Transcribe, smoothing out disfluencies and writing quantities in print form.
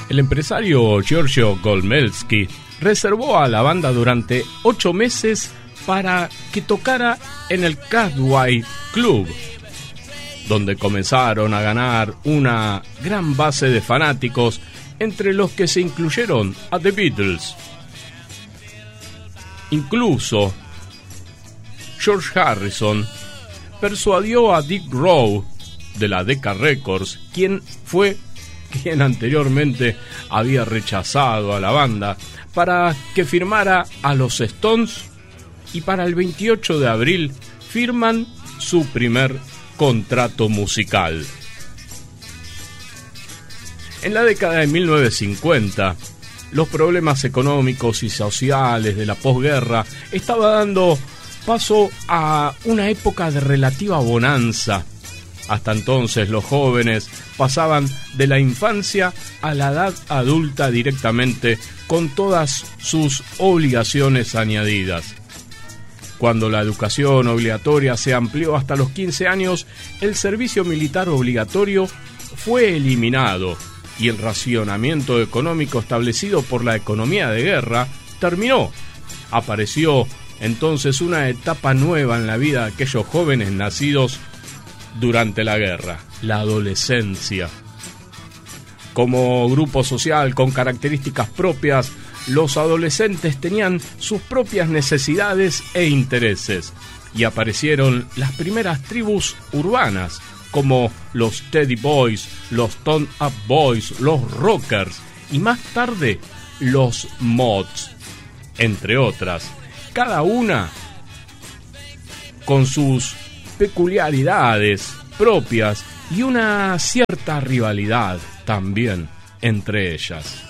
El empresario Giorgio Golmelski reservó a la banda durante 8 meses para que tocara en el Cadway Club, donde comenzaron a ganar una gran base de fanáticos, entre los que se incluyeron a The Beatles. Incluso George Harrison persuadió a Dick Rowe de la Decca Records, quien anteriormente había rechazado a la banda, para que firmara a los Stones, y para el 28 de abril firman su primer contrato musical. En la década de 1950, los problemas económicos y sociales de la posguerra estaban dando paso a una época de relativa bonanza. Hasta entonces los jóvenes pasaban de la infancia a la edad adulta directamente, con todas sus obligaciones añadidas. Cuando la educación obligatoria se amplió hasta los 15 años, el servicio militar obligatorio fue eliminado y el racionamiento económico establecido por la economía de guerra terminó. Apareció entonces una etapa nueva en la vida de aquellos jóvenes nacidos durante la guerra, la adolescencia. Como grupo social con características propias, los adolescentes tenían sus propias necesidades e intereses, y aparecieron las primeras tribus urbanas, como los Teddy Boys, los Tone Up Boys, los Rockers, y más tarde los Mods, entre otras, cada una con sus peculiaridades propias y una cierta rivalidad también entre ellas.